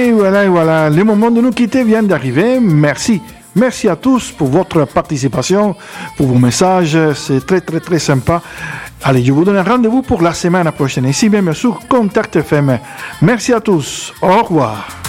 Et voilà, le moment de nous quitter vient d'arriver. Merci. Merci à tous pour votre participation, pour vos messages. C'est très, très, très sympa. Allez, je vous donne un rendez-vous pour la semaine prochaine. Ici même sur Contact FM. Merci à tous. Au revoir.